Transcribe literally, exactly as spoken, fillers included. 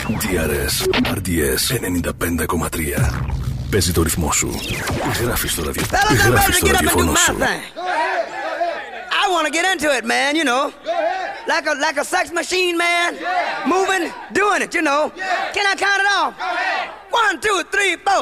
ντι αρ ες, αρ ντι ες ενενήντα πέντε κόμμα τρία. Παίζει το ρυθμό σου. Γράφεις το ραδιοφωνό. Γράφεις το ραδιοφωνό σου. I want to get into it, man, you know. Like a like a sex machine, man. Moving, doing it, you know. Can I count it off? One, two, three, four.